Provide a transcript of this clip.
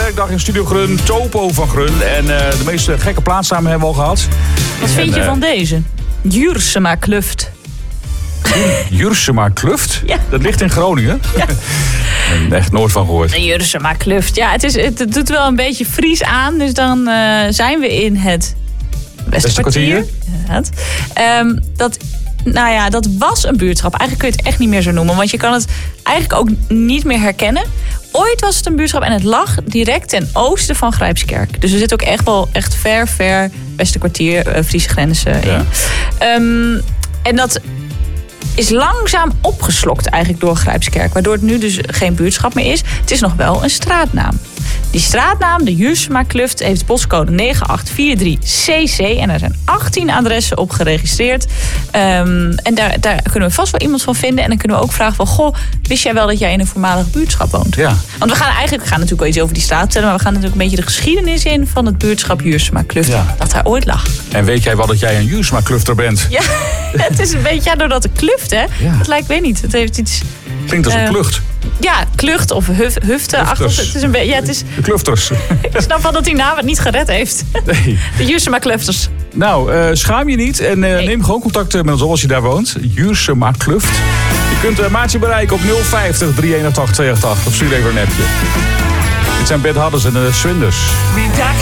werkdag in Studio Grun. Topo van Grun. En de meest gekke plaatsnamen hebben we al gehad. Wat vind je van deze? Juursema Kluft. Juursema Kluft? Ja. Dat ligt in Groningen. Ja. Echt nooit van gehoord. Juursema Kluft. Ja, het doet wel een beetje Fries aan. Dus dan zijn we in het Westerkwartier. Inderdaad. Dat was een buurtschap. Eigenlijk kun je het echt niet meer zo noemen. Want je kan het eigenlijk ook niet meer herkennen. Ooit was het een buurtschap en het lag direct ten oosten van Grijpskerk. Dus we zitten ook echt wel ver Westerkwartier, Friese grenzen in. En dat is langzaam opgeslokt eigenlijk door Grijpskerk. Waardoor het nu dus geen buurtschap meer is. Het is nog wel een straatnaam. Die straatnaam, de Juursema Kluft, heeft postcode 9843CC. En er zijn 18 adressen op geregistreerd. En daar kunnen we vast wel iemand van vinden. En dan kunnen we ook vragen van... Goh, wist jij wel dat jij in een voormalige buurtschap woont? Ja. Want we gaan natuurlijk wel iets over die straat vertellen. Maar we gaan natuurlijk een beetje de geschiedenis in van het buurtschap Juursema Kluft. Ja. Dat daar ooit lag. En weet jij wel dat jij een Juursema Klufter bent? Ja, het is een beetje doordat de kluft, hè? Ja. Het lijkt, weet niet, het heeft iets... Klinkt als een klucht. Ja, klucht of hufte-achtig. Het is een beetje, het is... De klufters. Ik snap wel dat die naam het niet gered heeft. Nee. De Juursema Klufters. Nou, schaam je niet en neem gewoon contact met ons als je daar woont. Juursema Kluft. Je kunt Maartje bereiken op 050 381 288 of stuur even een appje. Dit zijn Bed Hadders en de Swinders.